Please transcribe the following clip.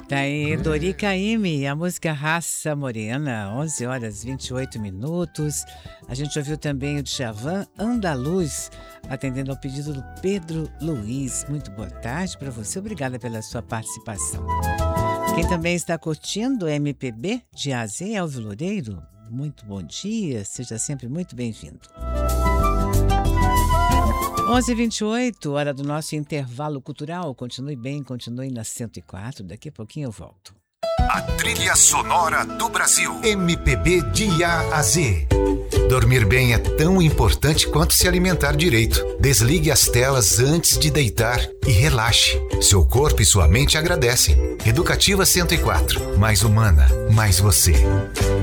Daí, Dori Caymmi, a música Raça Morena, 11 horas 28 minutos. A gente ouviu também o Djavan Andaluz, atendendo ao pedido do Pedro Luiz. Muito boa tarde para você, obrigada pela sua participação. Quem também está curtindo o MPB de A a Z é o Elvio Loureiro. Muito bom dia, seja sempre muito bem-vindo. 11h28, hora do nosso intervalo cultural. Continue bem, continue na 104. Daqui a pouquinho eu volto. A trilha sonora do Brasil. MPB de A a Z. Dormir bem é tão importante quanto se alimentar direito. Desligue as telas antes de deitar e relaxe. Seu corpo e sua mente agradecem. Educativa 104. Mais humana, mais você.